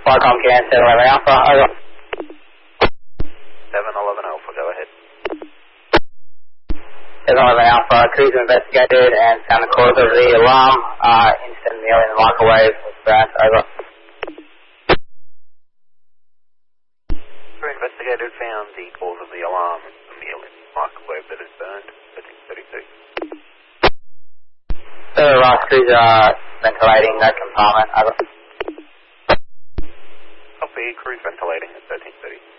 Flycom can 711 Alpha, over. 711 Alpha, go ahead. 711 Alpha, cruiser investigated and found the cause of the alarm, instant meal in the microwave was burnt, over. Crew investigated found the cause of the alarm, the meal in the microwave that is burned, 1332. Last cruiser ventilating that compartment, over. Copy, crew ventilating at 1330.